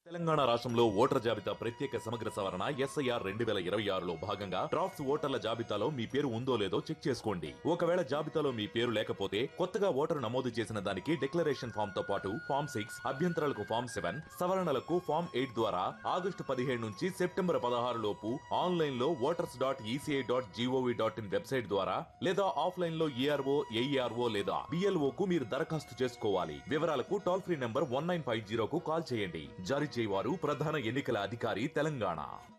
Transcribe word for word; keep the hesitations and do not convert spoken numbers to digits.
తెలంగాణ రాష్ట్రంలో ఓటర్ జాబితా ప్రత్యేక సమగ్ర సవరణ ఎస్ఐఆర్ రెండు వేల ఇరవై ఆరులో భాగంగా డ్రాఫ్ట్స్ ఓటర్ల జాబితాలో మీ పేరు ఉందో లేదో చెక్ చేసుకోండి. ఒకవేళ జాబితాలో మీ పేరు లేకపోతే కొత్తగా ఓటరు నమోదు చేసిన దానికి డిక్లరేషన్ ఫామ్ తో పాటు ఫామ్ సిక్స్ అభ్యంతరాలకు ఫామ్ సెవెన్ సవరణలకు ఫామ్ ఎయిట్ ద్వారా ఆగస్టు పదిహేడు నుంచి సెప్టెంబర్ పదహారు లోపు ఆన్లైన్ లో voters dot ECI dot GOV dot in website ద్వారా లేదా ఆఫ్లైన్ లో ఈఆర్ఓ ఏఈఆర్ఓ లేదా బిఎల్ఓ కు మీరు దరఖాస్తు చేసుకోవాలి. వివరాలకు toll free number one nine five zero కు కాల్ చేయండి. జారీ చేయవారు ప్రధాన ఎన్నికల అధికారి తెలంగాణ.